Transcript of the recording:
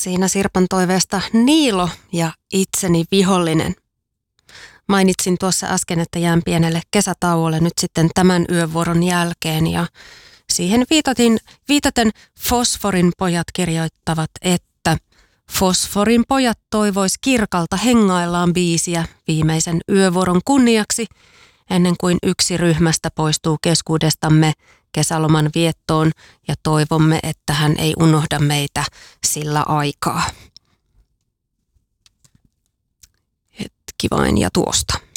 Siinä Sirpan toiveesta Niilo ja itseni vihollinen. Mainitsin tuossa äsken, että jään pienelle kesätauolle nyt sitten tämän yövuoron jälkeen ja siihen viitaten Fosforin pojat kirjoittavat, että Fosforin pojat toivois Kirkalta hengaillaan biisiä viimeisen yövuoron kunniaksi ennen kuin yksi ryhmästä poistuu keskuudestamme kesäloman viettoon ja toivomme, että hän ei unohda meitä sillä aikaa. Hetki vain ja tuosta.